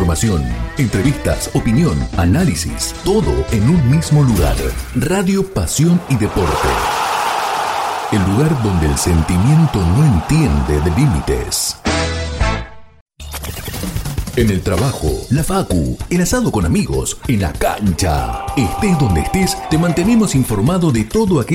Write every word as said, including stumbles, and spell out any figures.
información, entrevistas, opinión, análisis, todo en un mismo lugar. Radio Pasión y Deporte. El lugar donde el sentimiento no entiende de límites. En el trabajo, la facu, el asado con amigos, en la cancha. Estés donde estés, te mantenemos informado de todo aquello